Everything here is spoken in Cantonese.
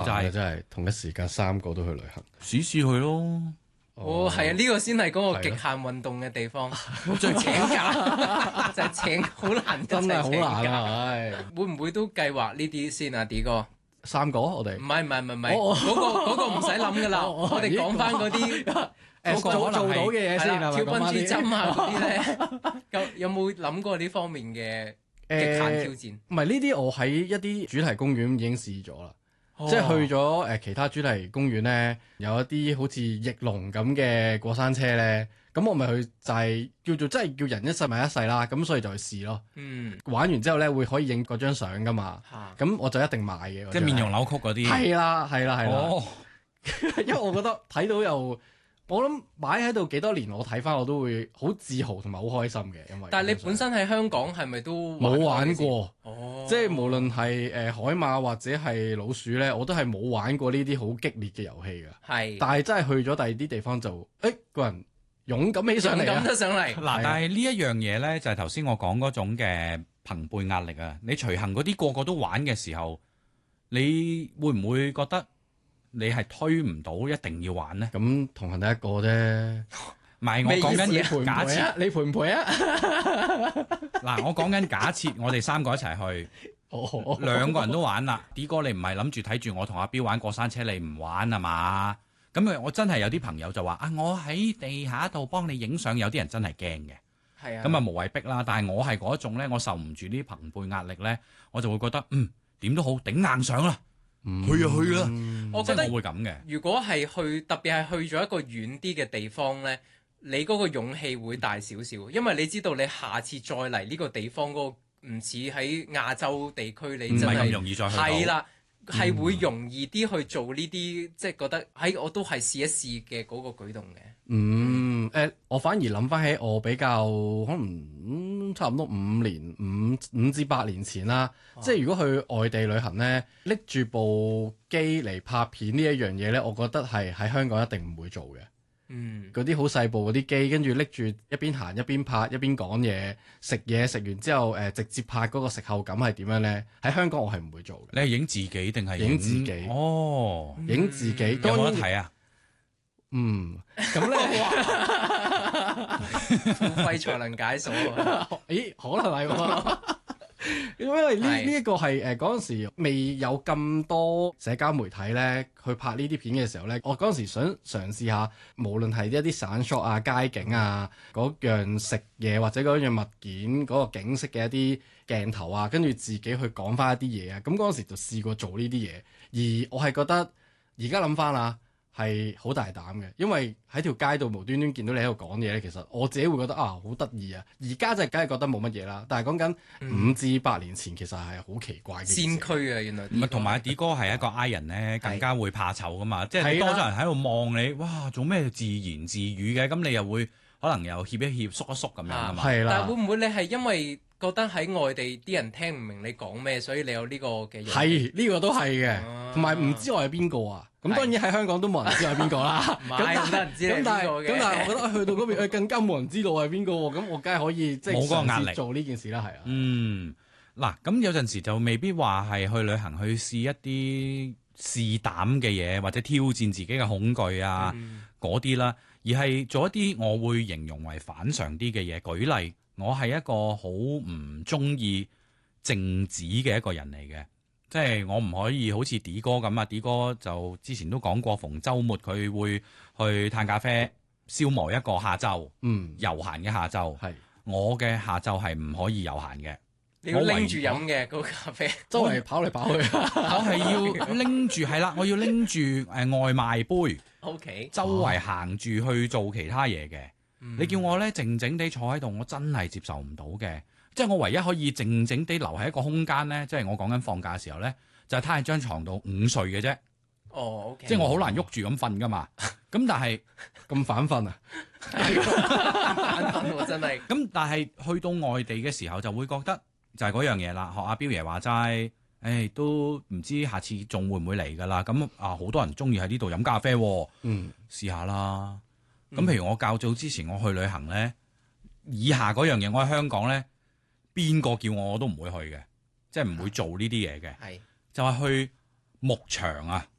真係同一時間3個都去旅行， 試試去咯。 係啊，呢個先係嗰個極限運動嘅地方。最請假就係請好難， 真係好難啊！唉， 會唔會都計劃呢啲先啊，D 哥 ？3個我哋唔係，嗰個唔使諗噶啦。我哋講翻嗰啲做到嘅嘢先係咪？ 跳笨豬針啊嗰啲咧，有冇諗過呢方面嘅極限挑戰？ 唔係呢啲，我喺一啲主題公園已經試咗啦。即係去咗其他主題公園咧，有一啲好似翼龍咁嘅過山車咧，咁我咪去就係叫做真係叫人一世物一世啦，咁所以就去試咯。玩完之後咧會可以影嗰張相噶嘛，咁我就一定買嘅。 即係面容扭曲嗰啲。 係啦。因為我覺得睇到我諗擺喺度幾多年，我睇翻我都會好自豪同埋好開心嘅，因為。 但係你本身喺香港係咪都冇玩過？即係無論係海馬或者係老鼠咧，我都係冇玩過呢啲好激烈嘅遊戲㗎。 係。但係真係去咗第二啲地方就個人勇敢起上嚟， 勇敢得上嚟。 嗱，但係呢一樣嘢咧，就係頭先我講嗰種嘅朋輩壓力啊！你隨行嗰啲個個都玩嘅時候，你會唔會覺得你係推唔到一定要玩呢？ 咁同行得一個啫， 唔係我講緊假設， 你陪唔陪啊？ 嗱，我講緊假設我哋3個一齊去，2個人都玩啦。D 哥你唔係諗住睇住我同阿彪玩過山車，你唔玩啊嘛？咁我真係有啲朋友就話啊，我喺地下度幫你影相，有啲人真係驚嘅。 係啊。 咁啊無謂逼啦，但係我係嗰種咧，我受唔住呢啲朋輩壓力咧，我就會覺得點都好頂硬上啦。去啦！ 我覺得我會咁嘅。如果係特別係去咗一個遠啲嘅地方呢，你嗰個勇氣會大少少，因為你知道你下次再嚟呢個地方嗰個唔似喺亞洲地區，你真係唔係咁容易再去到。係啦，係會容易啲去做呢啲，即係覺得我都係試一試嘅嗰個舉動嘅。 我反而諗翻起我比較可能差唔多5至8年前啦，即係如果去外地旅行呢，拎住部機嚟拍片呢一樣嘢呢，我覺得係喺香港一定唔會做嘅。嗰啲好細部嗰啲機，跟住拎住一邊行一邊拍一邊講嘢，食完之後直接拍嗰個食後感係點樣呢？喺香港我係唔會做嘅。 你係影自己定係影自己？ 哦， 影自己。 有冇得睇啊？ 咁咧， 付費才能解鎖。 咦，可能係喎。因為呢一個係嗰陣時未有咁多社交媒體咧，去拍呢啲片嘅時候咧，我嗰陣時想嘗試下，無論係一啲散 shot 啊、街景啊、嗰樣食嘢或者嗰樣物件嗰個景色嘅一啲鏡頭啊，跟住自己去講翻一啲嘢啊，咁嗰陣時就試過做呢啲嘢，而我係覺得而家諗翻啦，係好大膽嘅，因為喺條街度無端端見到你喺度講嘢咧，其實我自己會覺得好得意啊！而家就梗係覺得冇乜嘢啦，但係講緊5至8年前，其實係好奇怪嘅先驅啊！原來唔係同埋D 哥係一個 I 人咧，更加會怕醜噶嘛，即係多咗人喺度望你，哇！做咩自言自語嘅？咁你又會可能又怯一怯、縮一縮咁樣噶嘛？ 係啦。 但係會唔會你係因為覺得喺外地啲人聽唔明你講咩，所以你有呢個嘅？ 係呢個都係嘅，同埋唔知我係邊個啊？咁當然喺香港都冇人知我係邊個啦。 唔係冇人知你係邊個嘅。 咁但係我覺得去到嗰邊更加冇人知道我係邊個喎。咁我梗係可以即係冇嗰個壓力做呢件事啦，係啊。 嗱，咁有陣時就未必話係去旅行去試一啲試膽嘅嘢，或者挑戰自己嘅恐懼啊嗰啲啦，而係做一啲我會形容為反常啲嘅嘢。舉例，我係一個好唔中意靜止嘅一個人嚟嘅。即係我唔可以好似 D 哥咁啊 ！D 哥就之前都講過，逢週末佢會去嘆咖啡，消磨一個下晝，悠閒嘅下晝。係我嘅下晝係唔可以悠閒嘅， 你要拎住飲嘅嗰個咖啡， 周圍跑嚟跑去。 我係要拎住係啦，我要拎住外賣杯。 OK， 周圍行住去做其他嘢嘅。你叫我咧靜靜地坐喺度，我真係接受唔到嘅。即係我唯一可以靜靜地留喺一個空間咧，即係我講緊放假嘅時候咧，就係攤喺張床度午睡嘅啫。 OK， 即係我好難喐住咁瞓噶嘛。咁但係咁反瞓啊？ 反瞓喎真係。 咁但係去到外地嘅時候就會覺得就係嗰樣嘢啦。學阿彪爺話齋，都唔知下次仲會唔會嚟㗎啦。咁好多人中意喺呢度飲咖啡喎。試下啦。咁譬如我較早之前我去旅行咧，以下嗰樣嘢我喺香港咧。邊個叫我都唔會去嘅，即係唔會做呢啲嘢嘅。係就係去牧場啊！